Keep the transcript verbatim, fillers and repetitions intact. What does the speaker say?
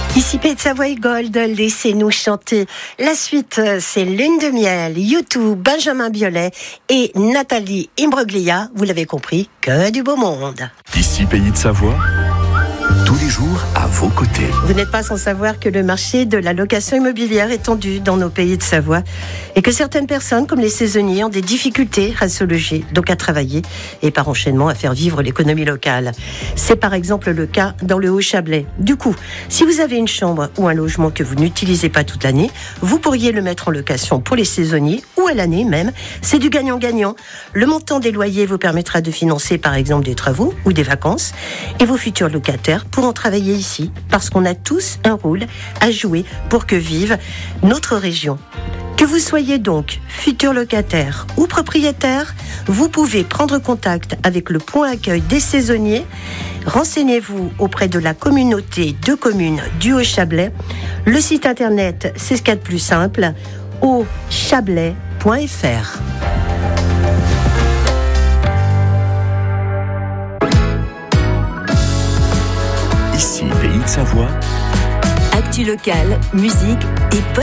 Ici Pays de Savoie et Gold, laissez-nous chanter. La suite, c'est Lune de miel, YouTube, Benjamin Biolay et Nathalie Imbroglia. Vous l'avez compris, que du beau monde. Ici Pays de Savoie, tous les jours à vos côtés. Vous n'êtes pas sans savoir que le marché de la location immobilière est tendu dans nos Pays de Savoie et que certaines personnes, comme les saisonniers, ont des difficultés à se loger, donc à travailler et par enchaînement à faire vivre l'économie locale. C'est par exemple le cas dans le Haut-Chablais. Du coup, si vous avez une chambre ou un logement que vous n'utilisez pas toute l'année, vous pourriez le mettre en location pour les saisonniers ou à l'année même. C'est du gagnant-gagnant. Le montant des loyers vous permettra de financer par exemple des travaux ou des vacances et vos futurs locataires pourront travailler ici parce qu'on a tous un rôle à jouer pour que vive notre région. Que vous soyez donc futur locataire ou propriétaire, vous pouvez prendre contact avec le point accueil des saisonniers. Renseignez-vous auprès de la communauté de communes du Haut-Chablais. Le site internet, c'est ce qu'il y a de plus simple, haut chablais point f r. Ici Pays de Savoie. Actu locale, musique et